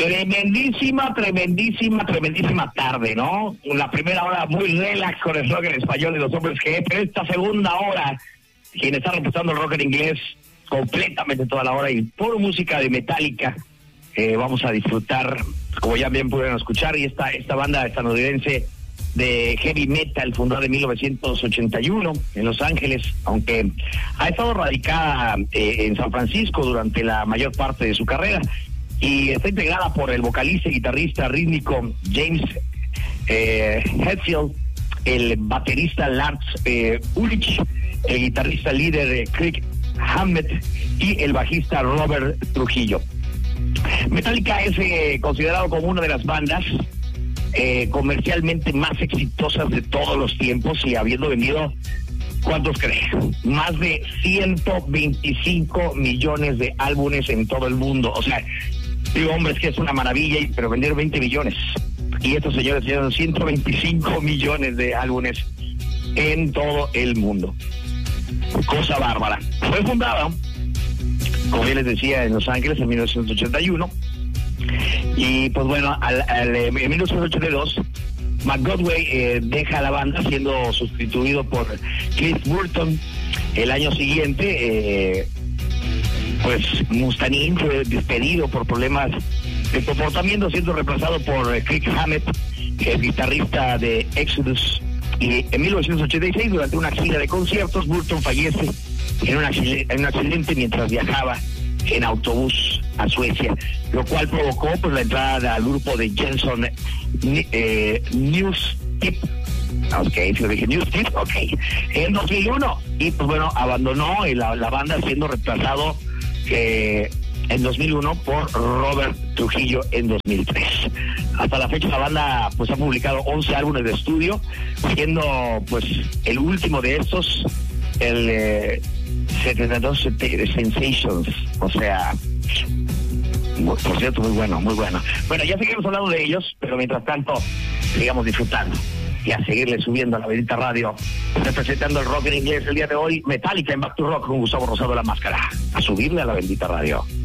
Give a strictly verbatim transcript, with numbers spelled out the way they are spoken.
Tremendísima, tremendísima, tremendísima tarde, ¿no? La primera hora muy relax con el rock en español de los hombres G, pero esta segunda hora, quien está representando el rock en inglés completamente toda la hora y pura música de Metallica, eh, vamos a disfrutar, como ya bien pudieron escuchar, y esta, esta banda estadounidense de heavy metal, fundada en mil novecientos ochenta y uno en Los Ángeles, aunque ha estado radicada eh, en San Francisco durante la mayor parte de su carrera, y está integrada por el vocalista y guitarrista rítmico James eh, Hetfield, el baterista Lars eh, Ulrich, el guitarrista líder eh, Kirk Hammett y el bajista Robert Trujillo. Metallica es eh, considerado como una de las bandas eh, comercialmente más exitosas de todos los tiempos, y habiendo vendido, ¿cuántos creen? Más de ciento veinticinco millones de álbumes en todo el mundo. O sea, digo, hombre, es que es una maravilla, pero vendieron veinte millones. Y estos señores dieron ciento veinticinco millones de álbumes en todo el mundo. Cosa bárbara. Fue fundada, como ya les decía, en Los Ángeles en mil novecientos ochenta y uno. Y pues bueno, al, al, en mil novecientos ochenta y dos, McGoldway eh, deja la banda, siendo sustituido por Cliff Burton. El año siguiente, eh, pues Mustaine fue despedido por problemas de comportamiento, siendo reemplazado por eh, Kirk Hammett, el guitarrista de Exodus. Y en mil novecientos ochenta y seis, durante una gira de conciertos, Burton fallece en un, accidente, en un accidente mientras viajaba en autobús a Suecia, lo cual provocó pues la entrada al grupo de Jenson eh, Newstip. Ok, si lo dije Newstip, ok. En dos mil uno, y pues bueno, abandonó la, la banda, siendo reemplazado eh, en dos mil uno por Robert Trujillo en dos mil tres. Hasta la fecha la banda pues ha publicado once álbumes de estudio, siendo pues el último de estos el eh, setenta y dos Sensations, o sea, por cierto, muy bueno, muy bueno. Bueno, ya seguimos hablando de ellos, pero mientras tanto sigamos disfrutando y a seguirle subiendo a la Bendita Radio, representando el rock en inglés el día de hoy, Metallica en Back to Rock con Gustavo Rosado La Máscara. A subirle a la Bendita Radio.